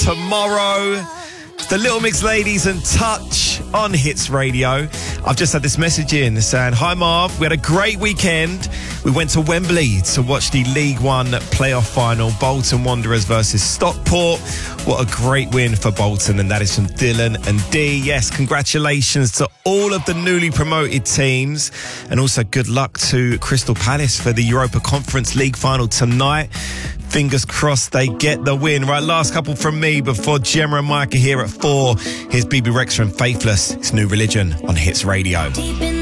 tomorrow. The Little Mix Ladies and Touch on Hits Radio. I've just had this message in saying, hi Marv, we had a great weekend. We went to Wembley to watch the League One playoff final, Bolton Wanderers versus Stockport. What a great win for Bolton, and that is from Dylan and Dee. Yes, congratulations to all of the newly promoted teams, and also good luck to Crystal Palace for the Europa Conference League final tonight. Fingers crossed they get the win. Right, last couple from me before Gemma and Mike are here at 4. Here's BB Rexha and Faithless. It's New Religion on Hits Radio.